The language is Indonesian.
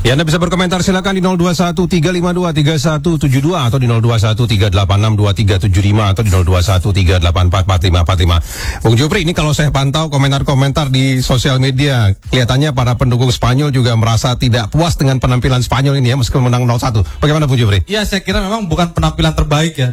Ya, Anda bisa berkomentar silakan di 0213523172 atau di 0213862375 atau di 0213844545. Bung Jupri, ini kalau saya pantau komentar-komentar di sosial media, kelihatannya para pendukung Spanyol juga merasa tidak puas dengan penampilan Spanyol ini ya, meskipun menang 0-1. Bagaimana Bung Jupri? Ya, saya kira memang bukan penampilan terbaik ya